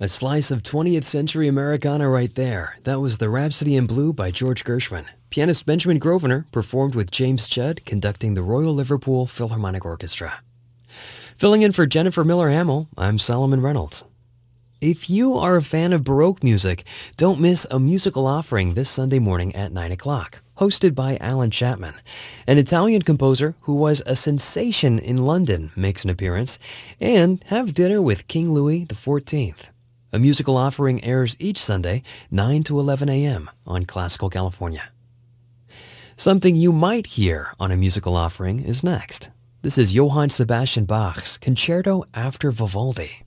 A slice of 20th century Americana right there. That was the Rhapsody in Blue by George Gershwin. Pianist Benjamin Grosvenor performed with James Judd conducting the Royal Liverpool Philharmonic Orchestra. Filling in for Jennifer Miller-Hamill, I'm Solomon Reynolds. If you are a fan of Baroque music, don't miss a musical offering this Sunday morning at 9 o'clock, hosted by Alan Chapman. An Italian composer who was a sensation in London makes an appearance, and have dinner with King Louis XIV. A musical offering airs each Sunday, 9 to 11 a.m. on Classical California. Something you might hear on a musical offering is next. This is Johann Sebastian Bach's Concerto after Vivaldi.